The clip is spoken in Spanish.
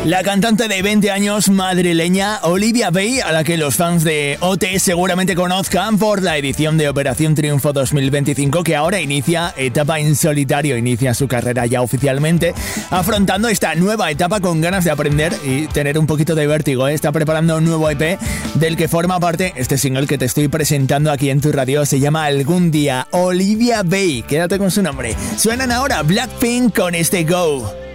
La cantante de 20 años madrileña Olivia Bay, a la que los fans de OT seguramente conozcan por la edición de Operación Triunfo 2025, que ahora inicia etapa en solitario, inicia su carrera ya oficialmente, afrontando esta nueva etapa con ganas de aprender y tener un poquito de vértigo. Está preparando un nuevo EP del que forma parte este single que te estoy presentando aquí en tu radio. Se llama Algún Día. Olivia Bay, quédate con su nombre. Suenan ahora Blackpink con este Go.